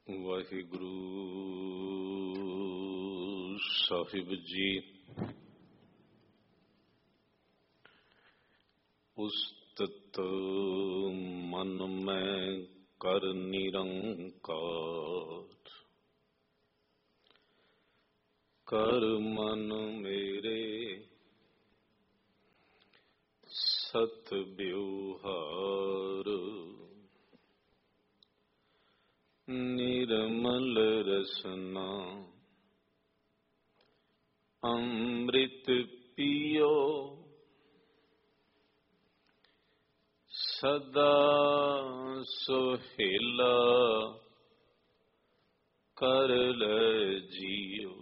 ਵਾਹਿਗੁਰੂ ਸਾਹਿਬ ਜੀ। ਉਸਤਤ ਮਨ ਮੈਂ ਕਰ ਨਿਰੰਕਾਰ, ਕਰ ਮਨ ਮੇਰੇ ਸਤ ਵਿਵਹਾਰ। ਨਿਰਮਲ ਰਸਨਾ ਅੰਮ੍ਰਿਤ ਪੀਓ, ਸਦਾ ਸੁਹੇਲਾ ਕਰ ਲੈ ਜੀਓ।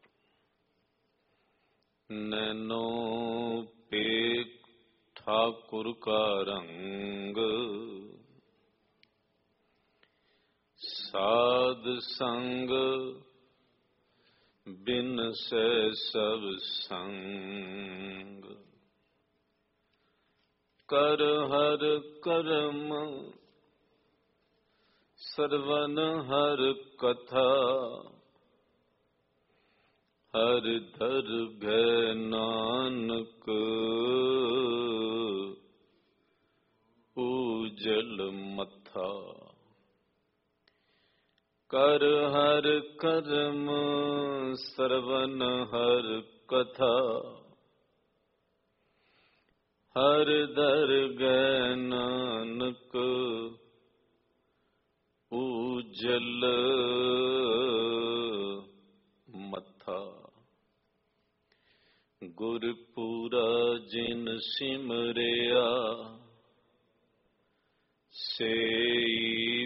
ਨੈਨੋ ਪੇਖ ਠਾਕੁਰ ਕਾ ਰੰਗ, ਸਾਧ ਸੰਗ ਬਿਨ ਸੈ ਸਭ ਸੰਗ। ਕਰ ਹਰ ਕਰਮ ਸਰਵਨ ਹਰ ਕਥਾ, ਹਰ ਦਰਗਹਿ ਨਾਨਕ ਊਜਲ ਮੱਥਾ। ਕਰ ਹਰ ਕਰਮ ਸਰਵਨ ਹਰ ਕਥਾ, ਹਰ ਦਰਗਹਿ ਨਾਨਕ ਊਜਲ ਮੱਥਾ। ਗੁਰਪੂਰਾ ਜਿਨ ਸਿਮਰਿਆ, ਸੇਈ